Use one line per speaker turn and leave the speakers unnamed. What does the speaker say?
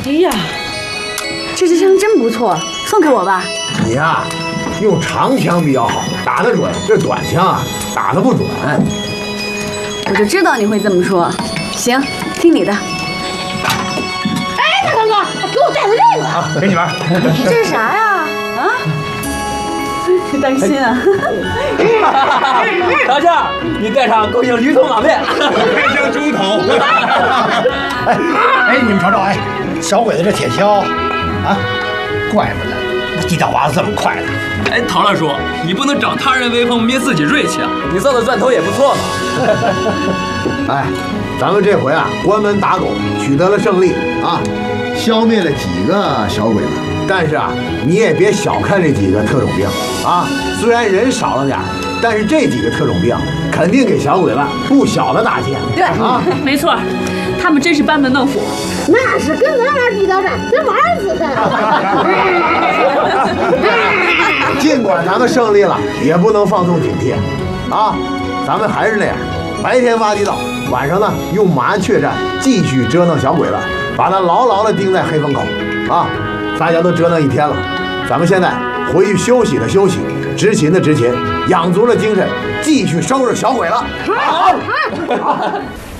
哎呀，这支枪真不错，送给我吧。
你呀，用长枪比较好，打得准。这短枪啊，打得不准。
我就知道你会这么说。行，听你的。
哎，大堂哥，给我带的这个。
啊，给你玩。
这是啥呀？啊？当心啊！
大将，你带上够像驴头马面，
还像猪头。
哎，你们瞅瞅，哎，小鬼子这铁锹，啊，怪不得地道挖的这么快呢。
哎，陶大叔，你不能长他人威风，灭自己锐气啊！你造的钻头也不错嘛。
哎，咱们这回啊，关门打狗，取得了胜利啊，消灭了几个小鬼子。但是啊，你也别小看这几个特种兵啊，虽然人少了点，但是这几个特种兵肯定给小鬼子不小的打击。
对
啊，
没错，他们真是班门弄斧。
那是跟咱玩地道战，跟玩死他。
尽管咱们胜利了，也不能放纵警惕啊！咱们还是那样，白天挖地道，晚上呢用马鞍确战，继续折腾小鬼子，把他牢牢地钉在黑风口啊！大家都折腾一天了，咱们现在回去休息的休息，执勤的执勤，养足了精神，继续收拾小鬼子。好。